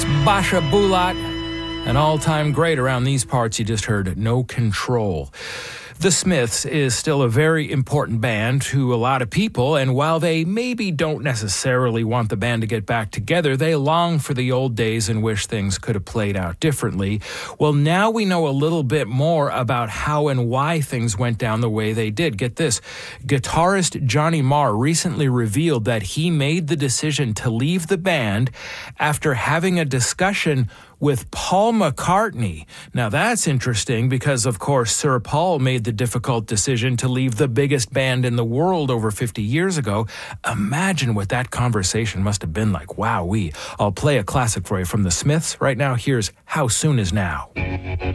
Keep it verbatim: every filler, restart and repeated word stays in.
Basha Bulat, an all-time great around these parts. You just heard No Control. The Smiths is still a very important band to a lot of people, and while they maybe don't necessarily want the band to get back together, they long for the old days and wish things could have played out differently. Well, now we know a little bit more about how and why things went down the way they did. Get this, guitarist Johnny Marr recently revealed that he made the decision to leave the band after having a discussion with Paul McCartney. Now that's interesting because, of course, Sir Paul made the difficult decision to leave the biggest band in the world over fifty years ago. Imagine what that conversation must have been like. Wowee. I'll play a classic for you from the Smiths right now. Here's How Soon Is Now.